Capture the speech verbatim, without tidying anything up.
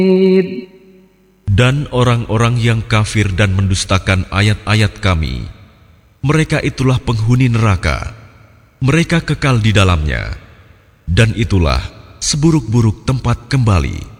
Dan orang-orang yang kafir dan mendustakan ayat-ayat Kami, mereka itulah penghuni neraka. Mereka kekal di dalamnya, dan itulah seburuk-buruk tempat kembali.